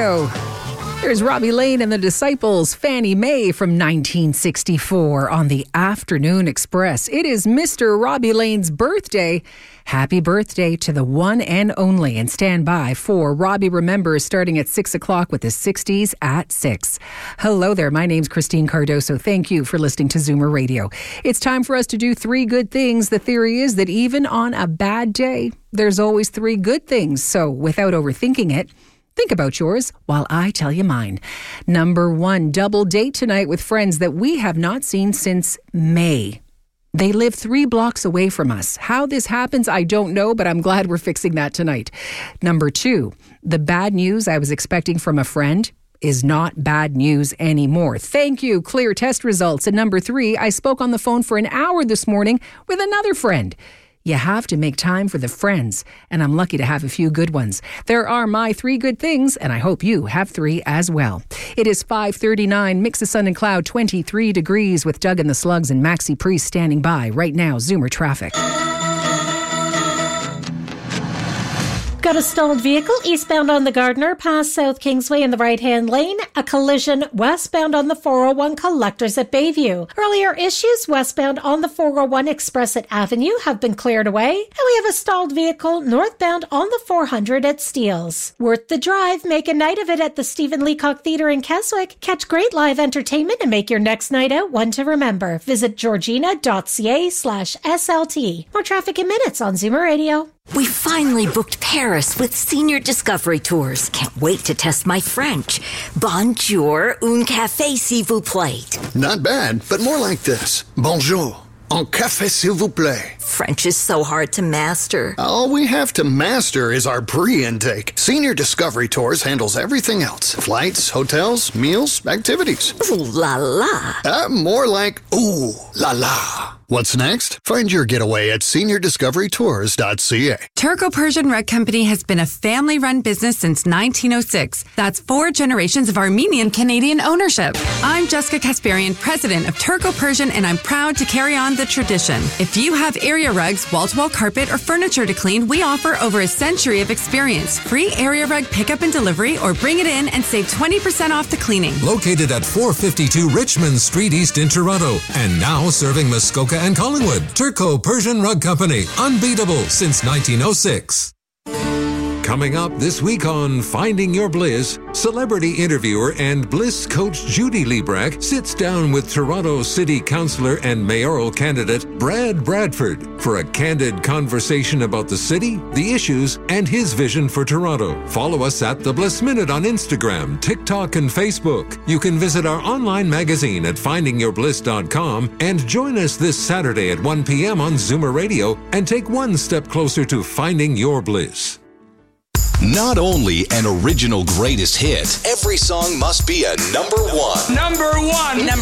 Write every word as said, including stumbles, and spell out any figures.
Radio. There's Robbie Lane and the Disciples, Fannie Mae from nineteen sixty-four on the Afternoon Express. It is Mister Robbie Lane's birthday. Happy birthday to the one and only. And stand by for Robbie Remembers starting at six o'clock with the sixties at six. Hello there. My name's Christine Cardoso. Thank you for listening to Zoomer Radio. It's time for us to do three good things. The theory is that even on a bad day, there's always three good things. So without overthinking it, think about yours while I tell you mine. Number one, double date tonight with friends that we have not seen since May. They live three blocks away from us. How this happens, I don't know, but I'm glad we're fixing that tonight. Number two, the bad news I was expecting from a friend is not bad news anymore. Thank you, clear test results. And number three, I spoke on the phone for an hour this morning with another friend. You have to make time for the friends, and I'm lucky to have a few good ones. There are my three good things, and I hope you have three as well. It is five thirty-nine, mix of sun and cloud, twenty-three degrees with Doug and the Slugs and Maxi Priest standing by. Right now, Zoomer traffic. Got a stalled vehicle eastbound on the Gardiner past South Kingsway in the right-hand lane. A collision westbound on the four oh one Collectors at Bayview. Earlier issues westbound on the four oh one Express at Avenue have been cleared away. And we have a stalled vehicle northbound on the four hundred at Steeles. Worth the drive. Make a night of it at the Stephen Leacock Theatre in Keswick. Catch great live entertainment and make your next night out one to remember. Visit georgina.ca slash SLT. More traffic in minutes on Zoomer Radio. We finally booked Paris with Senior Discovery Tours. Can't wait to test my French. Bonjour, un café s'il vous plaît. Not bad, but more like this. Bonjour, un café s'il vous plaît. French is so hard to master. All we have to master is our pre-intake. Senior Discovery Tours handles everything else. Flights, hotels, meals, activities. Ooh la la. Uh, more like ooh la la. What's next? Find your getaway at senior discovery tours dot c a. Turco Persian Rug Company has been a family-run business since nineteen oh six. That's four generations of Armenian-Canadian ownership. I'm Jessica Kasparian, president of Turco Persian, and I'm proud to carry on the tradition. If you have area rugs, wall-to-wall carpet, or furniture to clean, we offer over a century of experience. Free area rug pickup and delivery, or bring it in and save twenty percent off the cleaning. Located at four fifty-two Richmond Street East in Toronto, and now serving Muskoka and Collingwood. Turco Persian Rug Company, unbeatable since nineteen oh six. Coming up this week on Finding Your Bliss, celebrity interviewer and Bliss coach Judy Liebrecht sits down with Toronto City Councillor and mayoral candidate Brad Bradford for a candid conversation about the city, the issues, and his vision for Toronto. Follow us at The Bliss Minute on Instagram, TikTok, and Facebook. You can visit our online magazine at finding your bliss dot com and join us this Saturday at one p.m. on Zoomer Radio and take one step closer to finding your bliss. Not only an original greatest hit, every song must be a number one. Number one. Number